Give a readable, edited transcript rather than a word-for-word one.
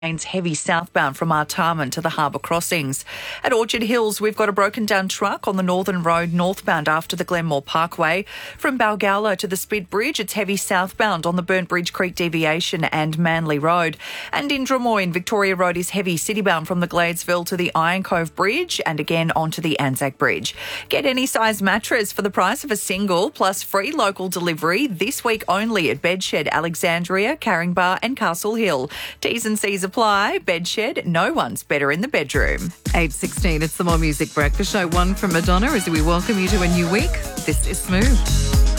Remains heavy southbound from Artarmon to the harbour crossings. At Orchard Hills, we've got a broken down truck on the Northern Road northbound after the Glenmore Parkway. From Balgowlah to the Spit Bridge, it's heavy southbound on the Burnt Bridge Creek deviation and Manly Road. And in Drummoyne, Victoria Road is heavy citybound from the Gladesville to the Iron Cove Bridge and again onto the Anzac Bridge. Get any size mattress for the price of a single, plus free local delivery this week only at Bedshed, Alexandria, Caringbah and Castle Hill. T's and C's apply. Bedshed, no one's better in the bedroom. 8:16, it's the More Music Breakfast Show. One from Madonna as we welcome you to a new week. This is Smooth.